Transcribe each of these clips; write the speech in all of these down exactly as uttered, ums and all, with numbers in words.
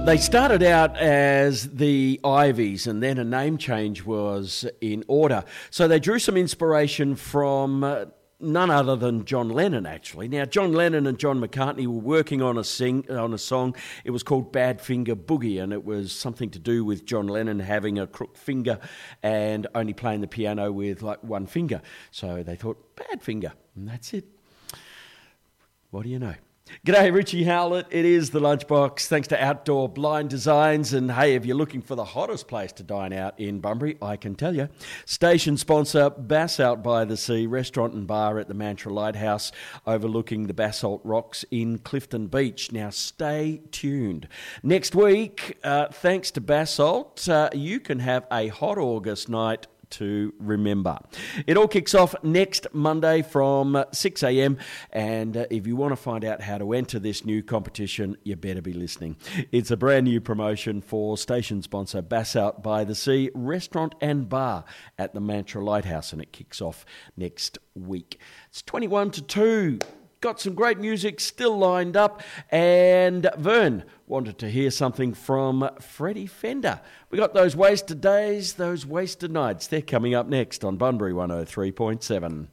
They started out as the Ivies, and then a name change was in order. So they drew some inspiration from uh, none other than John Lennon, actually. Now, John Lennon and John McCartney were working on a sing on a song. It was called Badfinger Boogie, and it was something to do with John Lennon having a crooked finger and only playing the piano with like one finger. So they thought, Badfinger, and that's it. What do you know? G'day, Richie Howlett. It is the Lunchbox. Thanks to Outdoor Blind Designs. And hey, if you're looking for the hottest place to dine out in Bunbury, I can tell you. Station sponsor Bass Out by the Sea, restaurant and bar at the Mantra Lighthouse, overlooking the Basalt Rocks in Clifton Beach. Now, stay tuned. Next week, uh, thanks to Basalt, uh, you can have a hot August night to remember. It all kicks off next Monday from six a.m. and uh, if you want to find out how to enter this new competition, you better be listening. It's a brand new promotion for station sponsor Bass Out by the Sea Restaurant and Bar at the Mantra Lighthouse, and it kicks off next week. It's twenty-one to two. Got some great music still lined up, and Vern wanted to hear something from Freddie Fender. We got those wasted days, those wasted nights. They're coming up next on Bunbury one oh three point seven.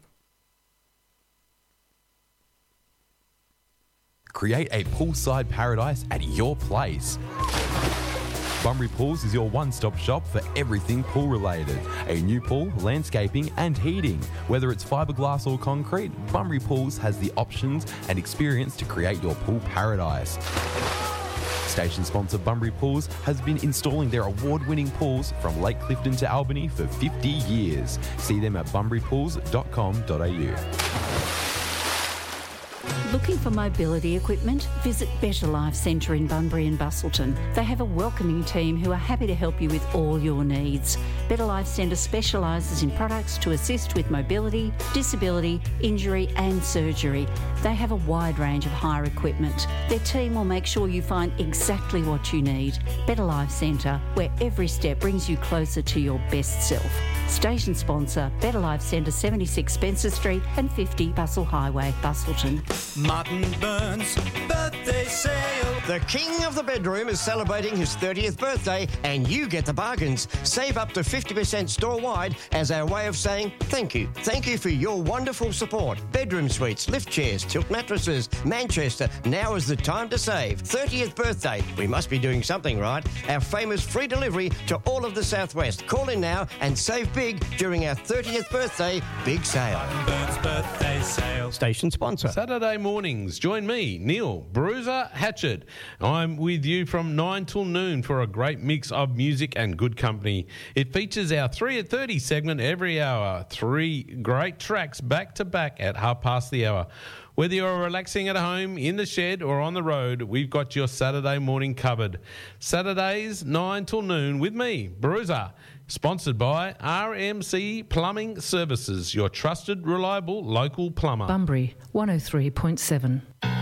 Create a poolside paradise at your place. Bunbury Pools is your one-stop shop for everything pool-related. A new pool, landscaping and heating. Whether it's fiberglass or concrete, Bunbury Pools has the options and experience to create your pool paradise. Station sponsor Bunbury Pools has been installing their award-winning pools from Lake Clifton to Albany for fifty years. See them at bunbury pools dot com dot a u. Looking for mobility equipment? Visit Better Life Centre in Bunbury and Bustleton. They have a welcoming team who are happy to help you with all your needs. Better Life Centre specialises in products to assist with mobility, disability, injury and surgery. They have a wide range of hire equipment. Their team will make sure you find exactly what you need. Better Life Centre, where every step brings you closer to your best self. Station sponsor, Better Life Centre, seventy-six Spencer Street and fifty Bustle Highway, Bustleton. Martin Burns birthday sale. The king of the bedroom is celebrating his thirtieth birthday, and you get the bargains. Save up to fifty percent store-wide as our way of saying thank you. Thank you for your wonderful support. Bedroom suites, lift chairs, tilt mattresses, Manchester. Now is the time to save. thirtieth birthday. We must be doing something right. Our famous free delivery to all of the Southwest. Call in now and save big during our thirtieth birthday big sale. Martin Burns birthday sale. Station sponsor. Saturday mornings, join me, Neil Bruiser Hatchet. I'm with you from nine till noon for a great mix of music and good company. It features our three at thirty segment every hour. Three great tracks back to back at half past the hour. Whether you're relaxing at home, in the shed or on the road, we've got your Saturday morning covered. Saturdays, nine till noon with me, Bruiser. Sponsored by R M C Plumbing Services, your trusted, reliable local plumber. Bunbury one oh three point seven.